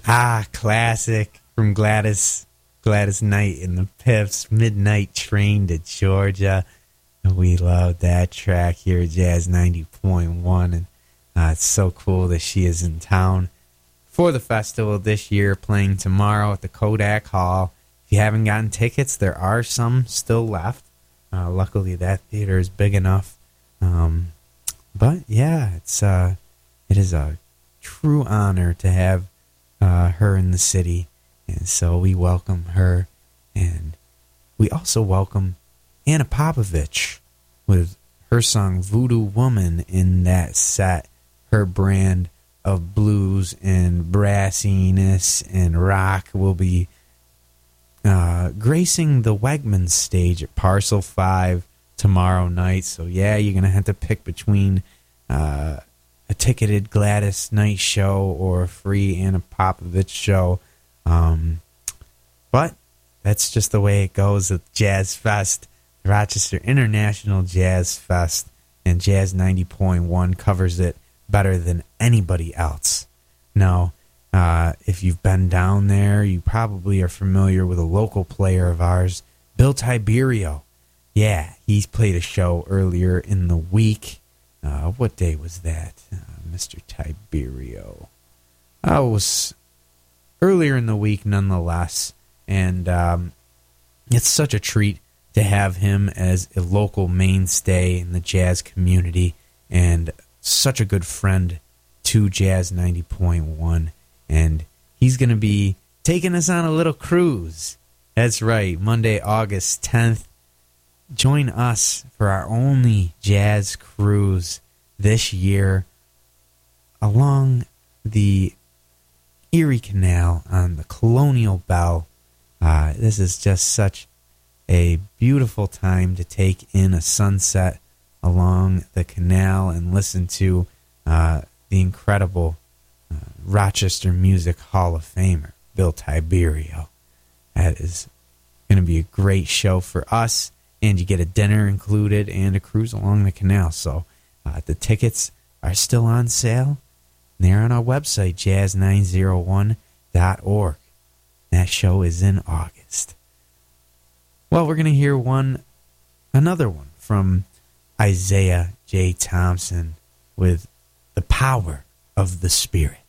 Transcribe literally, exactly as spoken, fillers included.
Ah, classic from Gladys. Gladys Knight and the Pips, Midnight Train to Georgia. We love that track here at Jazz ninety point one. And uh, it's so cool that she is in town for the festival this year, playing tomorrow at the Kodak Hall. If you haven't gotten tickets, there are some still left. Uh, luckily, that theater is big enough. Um, but yeah, it's uh, it is a true honor to have uh, her in the city. And so we welcome her, and we also welcome Anna Popovich with her song Voodoo Woman in that set. Her brand of blues and brassiness and rock will be uh, gracing the Wegmans stage at Parcel five tomorrow night. So yeah, you're going to have to pick between uh, a ticketed Gladys Knight show or a free Anna Popovich show. Um, but that's just the way it goes with Jazz Fest, Rochester International Jazz Fest, and Jazz ninety point one covers it better than anybody else. Now, uh, if you've been down there, you probably are familiar with a local player of ours, Bill Tiberio. Yeah, he's played a show earlier in the week. Uh, what day was that, uh, Mister Tiberio? Oh, it was earlier in the week, nonetheless, and um, it's such a treat to have him as a local mainstay in the jazz community and such a good friend to Jazz ninety point one. And he's going to be taking us on a little cruise. That's right, Monday, August tenth. Join us for our only jazz cruise this year along the Erie Canal on the Colonial Belle. Uh, this is just such a beautiful time to take in a sunset along the canal and listen to uh, the incredible uh, Rochester Music Hall of Famer, Bill Tiberio. That is going to be a great show for us, and you get a dinner included and a cruise along the canal. So uh, the tickets are still on sale. They're on our website, jazz nine oh one dot org. That show is in August. Well, we're going to hear one, another one from Isaiah J. Thompson with The Power of the Spirit.